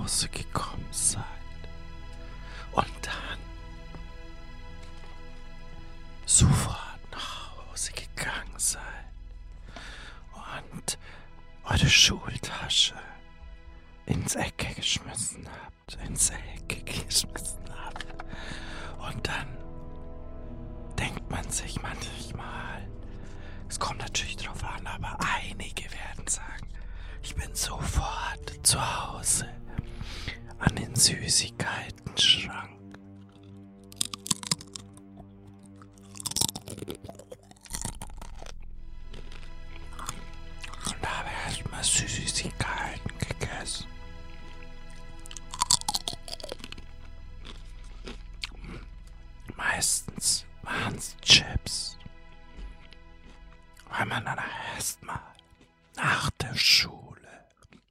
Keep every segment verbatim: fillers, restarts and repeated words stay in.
Hause gekommen seid und dann sofort nach Hause gegangen seid und eure Schultasche ins Ecke geschmissen habt, ins Ecke geschmissen habt. Und dann denkt man sich manchmal, es kommt natürlich drauf an, aber einige werden sagen, ich bin sofort zu Hause an den Süßigkeiten-Schrank. Und habe erstmal Süßigkeiten gegessen. Meistens waren es Chips, weil man dann erstmal nach der Schule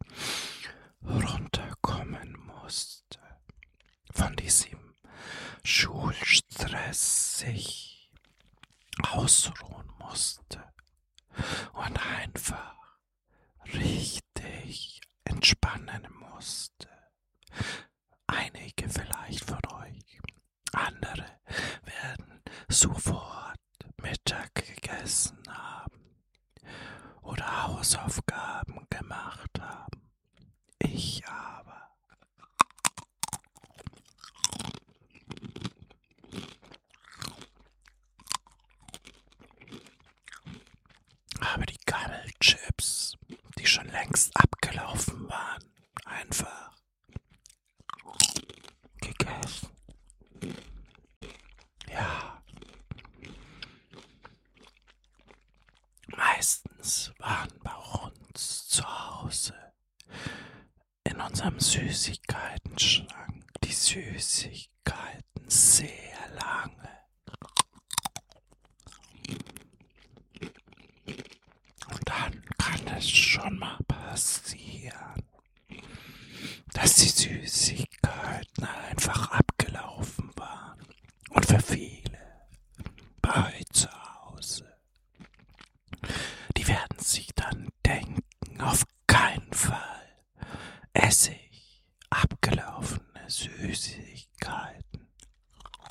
runterkommen musste, von diesem Schulstress sich ausruhen musste und einfach richtig entspannen musste. Einige vielleicht von euch, andere werden sofort Mittag gegessen haben oder Hausaufgaben gemacht haben. Ich aber habe die Gammelchips, die schon längst abgelaufen waren, einfach gegessen. Ja. Meistens waren bei uns zu Hause in unserem Süßigkeiten-Schrank die Süßigkeiten sehr lange. Und dann kann es schon mal passieren, dass die Süßigkeiten einfach abgelaufen waren. Und für viele bei euch zu Hause, die werden sich dann denken, auf